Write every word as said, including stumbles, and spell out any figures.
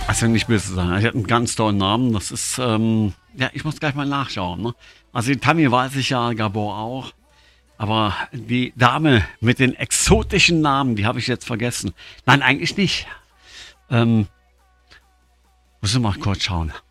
Also nicht böse sein. Ich hat einen ganz tollen Namen. Das ist, ähm, ja, ich muss gleich mal nachschauen. Ne? Also die Tammy weiß ich ja, Gabor auch. Aber die Dame mit den exotischen Namen, die habe ich jetzt vergessen. Nein, eigentlich nicht. Ähm, muss ich mal kurz schauen.